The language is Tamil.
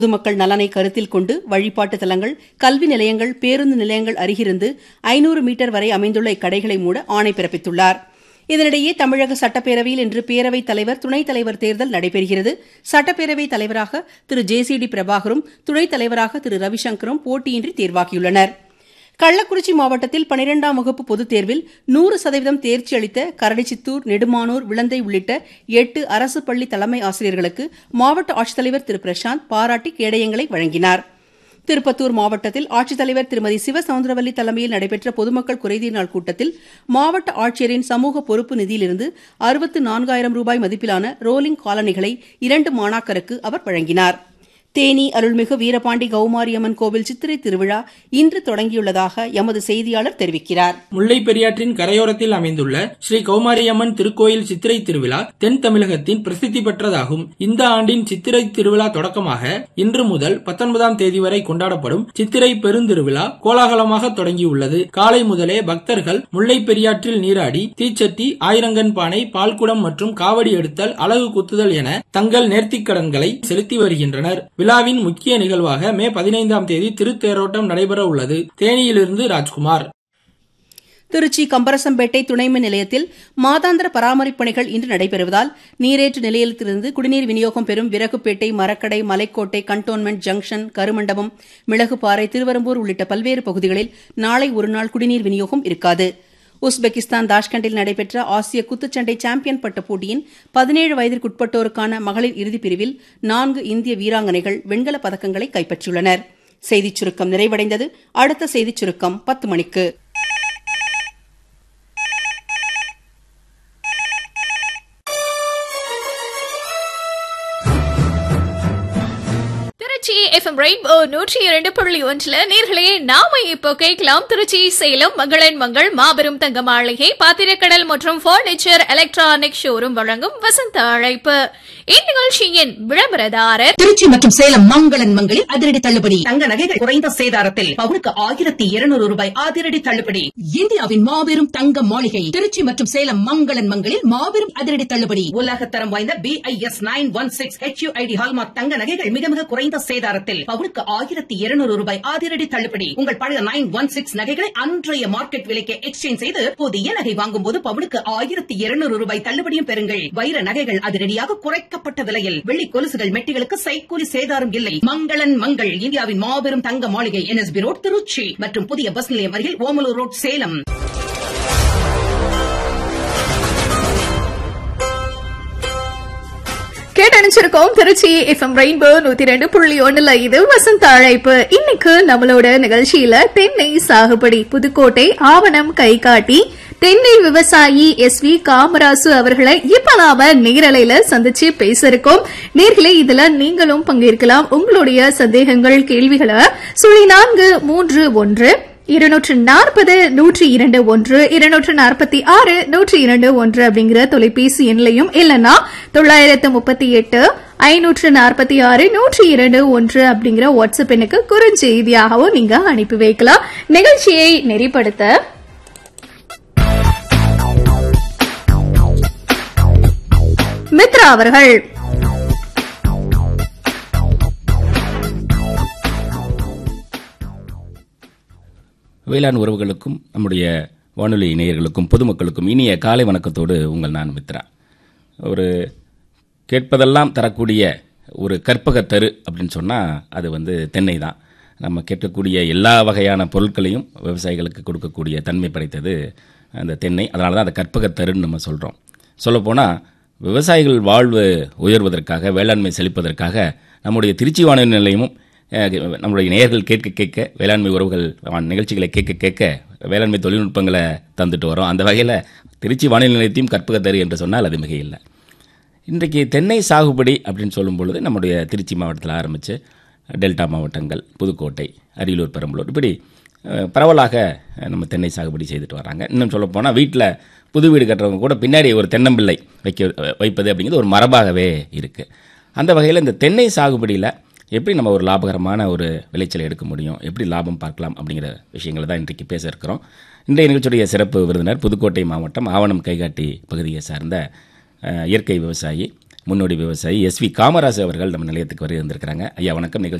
பொதுமக்கள் நலனை கருத்தில் கொண்டு வழிபாட்டு தலங்கள், கல்வி நிலையங்கள், பேருந்து நிலையங்கள் அருகிருந்து 500 மீட்டர் வரை அமைந்துள்ள இக்கடைகளை மூட ஆணை பிறப்பித்துள்ளார். இதனிடையே தமிழக சட்டப்பேரவையில் இன்று பேரவைத் தலைவர், துணைத் தலைவர் தேர்தல் நடைபெறுகிறது. சட்டப்பேரவைத் தலைவராக திரு JCD பிரபாகரும், துணைத் தலைவராக திரு ரவிசங்கரும் போட்டியின்றி தேர்வாகியுள்ளனர். கள்ளக்குறிச்சி மாவட்டத்தில் 12ஆம் வகுப்பு பொதுத் தேர்வில் 100% தேர்ச்சி அளித்த கரடிச்சித்தூர், நெடுமானூர், விளந்தை உள்ளிட்ட 8 அரசு பள்ளி தலைமை ஆசிரியர்களுக்கு மாவட்ட ஆட்சித்தலைவர் திரு பிரசாந்த் பாராட்டி கேடயங்களை வழங்கினார். திருப்பத்தூர் மாவட்டத்தில் ஆட்சித்தலைவர் திருமதி சிவசவுந்தரவல்லி தலைமையில் நடைபெற்ற பொதுமக்கள் குறைதீர் நாள் கூட்டத்தில் மாவட்ட ஆட்சியரின் சமூக பொறுப்பு நிதியிலிருந்து 64,000 ரூபாய் மதிப்பிலான ரோலிங் காலணிகளை 2 மாணாக்கருக்கு அவர் வழங்கினார். தேனி அருள்மிகு வீரபாண்டி கௌமாரியம்மன் கோவில் சித்திரை திருவிழா இன்று தொடங்கியுள்ளதாக எமது செய்தியாளர் தெரிவிக்கிறார். முல்லை பெரியாற்றின் கரையோரத்தில் அமைந்துள்ள ஸ்ரீ கௌமாரியம்மன் திருக்கோயில் சித்திரை திருவிழா தென் தமிழகத்தின் பிரசித்தி பெற்றதாகும். இந்த ஆண்டின் சித்திரை திருவிழா தொடக்கமாக இன்று முதல் 19ஆம் தேதி வரை கொண்டாடப்படும் சித்திரை பெருந்திருவிழா கோலாகலமாக தொடங்கியுள்ளது. காலை முதலே பக்தர்கள் முல்லை பெரியாற்றில் நீராடி தீச்சட்டி, ஆயிரங்கன் பானை, பால்குடம் மற்றும் காவடி எடுத்தல், அலகு குத்துதல் என தங்கள் நேர்த்திக்கடன்களை செலுத்தி வருகின்றனர். விழாவின் முக்கிய நிகழ்வாக மே 15ஆம் தேதி திருத்தேரோட்டம் நடைபெற உள்ளது. தேனியிலிருந்து ராஜ்குமார். திருச்சி கம்பரசம்பேட்டை துணைமின் நிலையத்தில் மாதாந்திர பராமரிப்பு பணிகள் இன்று நடைபெறுவதால் நீரேற்று நிலையத்திலிருந்து குடிநீர் விநியோகம் பெறும் விறகுப்பேட்டை, மரக்கடை, மலைக்கோட்டை, கண்டோன்மெண்ட் ஜங்ஷன், கருமண்டபம், மிளகுபாறை, திருவரம்பூர் உள்ளிட்ட பல்வேறு பகுதிகளில் நாளை ஒருநாள் குடிநீர் விநியோகம் இருக்காது. உஸ்பெகிஸ்தான் தாஷ்கண்டில் நடைபெற்ற ஆசிய குத்துச்சண்டை சாம்பியன் பட்ட போட்டியின் 17 வயதிற்குட்பட்டோருக்கான மகளிர் இறுதிப் பிரிவில் 4 இந்திய வீராங்கனைகள் வெண்கலப் பதக்கங்களை கைப்பற்றியுள்ளனர். செய்திச் சுருக்கம் நிறைவடைந்தது. அடுத்த செய்திச் சுருக்கம் 10 மணிக்கு. FM ரெயின்போ 102.1 நேர்களே, நாம இப்போ கேட்கலாம் திருச்சி சேலம் மங்களன் மங்கள் மாபெரும் தங்க மாளிகை, பாத்திரக்கடல் மற்றும் பர்னிச்சர் எலக்ட்ரானிக் ஷோரூம் வழங்கும் வசந்த அழைப்பு. இந்நிகழ்ச்சியின் விளம்பரதாரர் திருச்சி மற்றும் சேலம் மங்களன் மங்களில் அதிரடி தள்ளுபடி. தங்க நகைகள் குறைந்த சேதாரத்தில் பவுனுக்கு 1200 ரூபாய் அதிரடி தள்ளுபடி. இந்தியாவின் மாபெரும் தங்க மாளிகை திருச்சி மற்றும் சேலம் மங்களன் மங்களில் மாபெரும் அதிரடி தள்ளுபடி. உலகத்தரம் வாய்ந்த BIS 916 HUID ஹால்மார்க் தங்க நகைகள் மிக மிக குறைந்த சேதாரத்தில் பவுனுக்கு 1200 ரூபாய் அதிரடி தள்ளுபடி. உங்கள் பழைய 916 நகைகளை அன்றைய மார்க்கெட் விலைக்கு எக்ஸ்சேஞ்ச் செய்து புதிய நகை வாங்கும் போது பவுனுக்கு 1200 ரூபாய் தள்ளுபடியும் பெறுங்கள். வைர நகைகள் அதிரடியாக குறைக்கப்பட்ட விலையில், வெள்ளி கொலுசுகள், மெட்டிகளுக்கு சைக்கூலி சேதாரம் இல்லை. மங்களன் மங்கள் இந்தியாவின் மாபெரும் தங்க மாளிகை, NSB ரோட் திருச்சி மற்றும் புதிய பஸ் நிலையம் அருகில் Omalur road Salem. கேட்டணிச்சிருக்கோம் Trichy FM rainbow 102.1 இது வசந்த அழைப்பு. இன்னைக்கு நம்மளோட நிகழ்ச்சியில தென்னை சாகுபடி, புதுக்கோட்டை ஆவணம் கைகாட்டி தென்னை விவசாயி SV காமராசு அவர்களை இப்ப நாம நேரலையில சந்திச்சு பேச இருக்கோம். நேர்களே, இதுல நீங்களும் பங்கேற்கலாம். உங்களுடைய சந்தேகங்கள், கேள்விகளை 0431 240 102 246 102 அப்படிங்கிற தொலைபேசி எண்லையும், இல்லனா 938 546 102 அப்படிங்கிற வாட்ஸ்அப் எண்ணுக்கு குறுஞ்செய்தியாகவும் நீங்க அனுப்பி வைக்கலாம். நிகழ்ச்சியை நெறிப்படுத்த மித்ரா அவர்கள். வேளாண் உறவுகளுக்கும் நம்முடைய வானொலி நேயர்களுக்கும் பொதுமக்களுக்கும் இனிய காலை வணக்கத்தோடு உங்கள் நான் மித்ரா. ஒரு கேட்பதெல்லாம் தரக்கூடிய ஒரு கற்பகத்தரு அப்படின்னு சொன்னால் அது தென்னை தான். நம்ம கேட்கக்கூடிய எல்லா வகையான பொருட்களையும் விவசாயிகளுக்கு கொடுக்கக்கூடிய தன்மை படைத்தது அந்த தென்னை. அதனால தான் அந்த கற்பகத்தருன்னு நம்ம சொல்கிறோம். சொல்லப்போனால் விவசாயிகள் வாழ்வு உயர்வதற்காக, வேளாண்மை செழிப்பதற்காக நம்முடைய திருச்சி வானொலி நிலையமும் நம்முடைய நேயர்கள் கேட்க கேட்க, வேளாண்மை உறவுகள் நிகழ்ச்சிகளை கேட்க கேட்க வேளாண்மை தொழில்நுட்பங்களை தந்துட்டு வரோம். அந்த வகையில் திருச்சி வானொலி நிலையத்தையும் கற்பகத்தரு என்று சொன்னால் அது மிக இல்லை. இன்றைக்கு தென்னை சாகுபடி அப்படின்னு சொல்லும் பொழுது நம்முடைய திருச்சி மாவட்டத்தில் ஆரம்பித்து டெல்டா மாவட்டங்கள், புதுக்கோட்டை, அரியலூர், பெரம்பலூர் இப்படி பரவலாக நம்ம தென்னை சாகுபடி செய்துட்டு வராங்க. இன்னும் சொல்லப்போனால் வீட்டில் புது வீடு கட்டுறவங்க கூட பின்னாடி ஒரு தென்னம்பிள்ளை வைப்பது அப்படிங்கிறது ஒரு மரபாகவே இருக்குது. அந்த வகையில் இந்த தென்னை சாகுபடியில் எப்படி நம்ம ஒரு லாபகரமான ஒரு விளைச்சலை எடுக்க முடியும், எப்படி லாபம் பார்க்கலாம் அப்படிங்கிற விஷயங்களை தான் இன்றைக்கு பேச இருக்கிறோம். இன்றைய நிகழ்ச்சியுடைய சிறப்பு விருந்தினர் புதுக்கோட்டை மாவட்டம் ஆவணம் கைகாட்டி பகுதியை சார்ந்த இயற்கை விவசாயி முன்னோடி விவசாயி SV காமராஜ் அவர்கள் நம்ம நிலையத்துக்கு வந்திருக்கிறாங்க. ஐயா வணக்கம்.